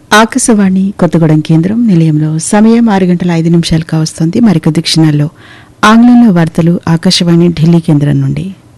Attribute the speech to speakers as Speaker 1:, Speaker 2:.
Speaker 1: ఆకాశవాణి కొత్తగూడెం కేంద్రం నిలయంలో సమయం 6:05 కావస్తోంది. మరికొద్ది క్షణాల్లో ఆంగ్లంలో వార్తలు ఆకాశవాణి ఢిల్లీ కేంద్రం నుండి.